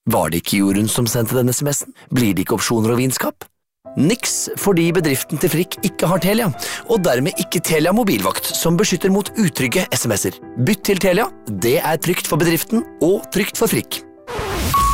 Var det ikke Jorunn som sendte denne sms'en? Blir det ikke opsjoner og vinskap? Niks, fordi bedriften til Frikk ikke har Telia, og dermed ikke Telia mobilvakt, som beskytter mot utrygge sms'er. Bytt til Telia, det er trygt for bedriften og trygt for Frikk.